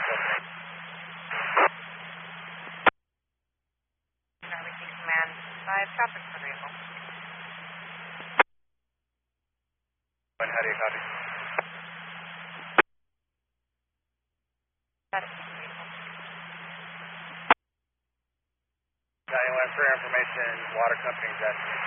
Northeast Command 5, traffic for vehicle. And how do you copy? Status for vehicle. 91 for information, water company, that's